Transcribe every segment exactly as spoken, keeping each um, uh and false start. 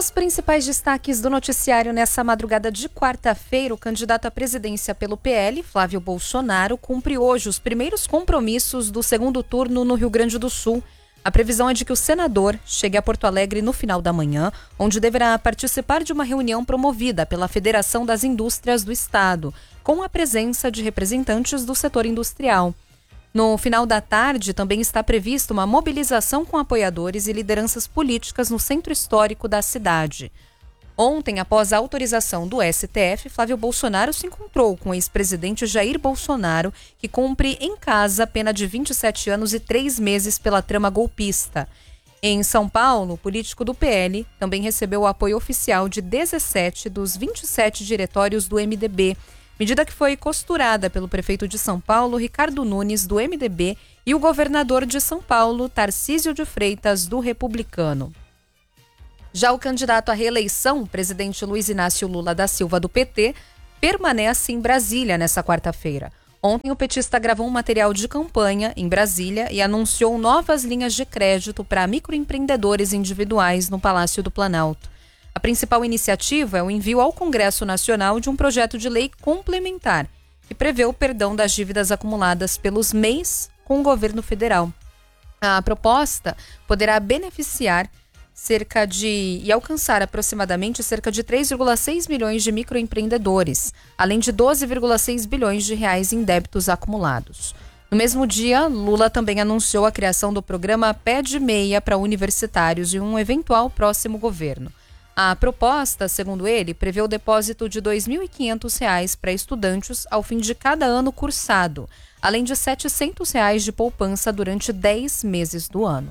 Nos principais destaques do noticiário nessa madrugada de quarta-feira, o candidato à presidência pelo P L, Flávio Bolsonaro, cumpre hoje os primeiros compromissos do segundo turno no Rio Grande do Sul. A previsão é de que o senador chegue a Porto Alegre no final da manhã, onde deverá participar de uma reunião promovida pela Federação das Indústrias do Estado, com a presença de representantes do setor industrial. No final da tarde, também está prevista uma mobilização com apoiadores e lideranças políticas no centro histórico da cidade. Ontem, após a autorização do S T F, Flávio Bolsonaro se encontrou com o ex-presidente Jair Bolsonaro, que cumpre em casa pena de vinte e sete anos e três meses pela trama golpista. Em São Paulo, o político do P L também recebeu o apoio oficial de dezessete dos vinte e sete diretórios do M D B, medida que foi costurada pelo prefeito de São Paulo, Ricardo Nunes, do M D B, e o governador de São Paulo, Tarcísio de Freitas, do Republicano. Já o candidato à reeleição, o presidente Luiz Inácio Lula da Silva, do P T, permanece em Brasília nesta quarta-feira. Ontem, o petista gravou um material de campanha em Brasília e anunciou novas linhas de crédito para microempreendedores individuais no Palácio do Planalto. A principal iniciativa é o envio ao Congresso Nacional de um projeto de lei complementar, que prevê o perdão das dívidas acumuladas pelos M E Is com o governo federal. A proposta poderá beneficiar cerca de e alcançar aproximadamente cerca de três vírgula seis milhões de microempreendedores, além de doze vírgula seis bilhões de reais em débitos acumulados. No mesmo dia, Lula também anunciou a criação do programa Pé de Meia para universitários e um eventual próximo governo. A proposta, segundo ele, prevê o depósito de dois mil e quinhentos reais para estudantes ao fim de cada ano cursado, além de setecentos reais de poupança durante dez meses do ano.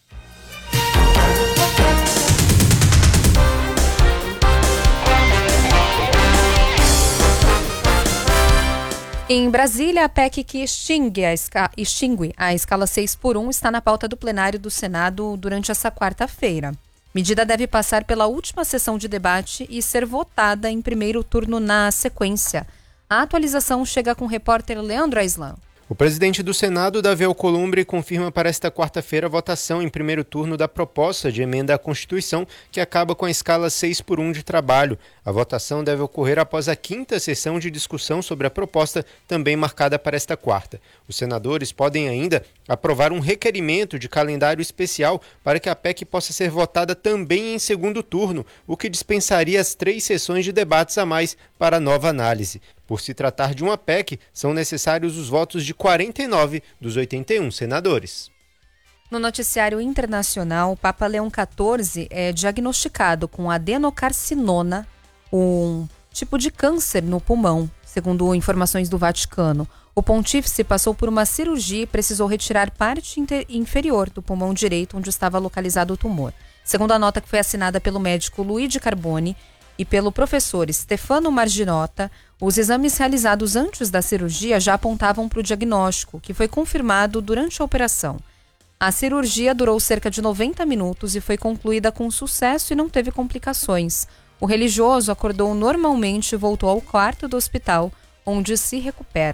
Em Brasília, a P E C que extingue a, esca... extingue a escala seis por um está na pauta do plenário do Senado durante essa quarta-feira. Medida deve passar pela última sessão de debate e ser votada em primeiro turno na sequência. A atualização chega com o repórter Leandro Aislan. O presidente do Senado, Davi Alcolumbre, confirma para esta quarta-feira a votação em primeiro turno da proposta de emenda à Constituição que acaba com a escala seis por um de trabalho. A votação deve ocorrer após a quinta sessão de discussão sobre a proposta, também marcada para esta quarta. Os senadores podem ainda aprovar um requerimento de calendário especial para que a P E C possa ser votada também em segundo turno, o que dispensaria as três sessões de debates a mais para nova análise. Por se tratar de uma P E C, são necessários os votos de quarenta e nove dos oitenta e um senadores. No noticiário internacional, o Papa Leão quatorze é diagnosticado com adenocarcinoma, um tipo de câncer no pulmão, segundo informações do Vaticano. O pontífice passou por uma cirurgia e precisou retirar parte inter- inferior do pulmão direito, onde estava localizado o tumor. Segundo a nota que foi assinada pelo médico Luigi Carboni e pelo professor Stefano Marginotta, os exames realizados antes da cirurgia já apontavam para o diagnóstico, que foi confirmado durante a operação. A cirurgia durou cerca de noventa minutos e foi concluída com sucesso e não teve complicações. O religioso acordou normalmente e voltou ao quarto do hospital, onde se recupera.